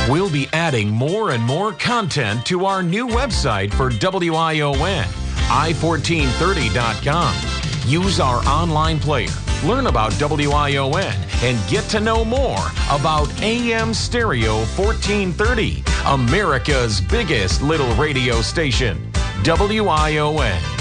We'll be adding more and more content to our new website for WION, i1430.com. Use our online player, learn about WION, and get to know more about AM Stereo 1430, America's biggest little radio station, WION.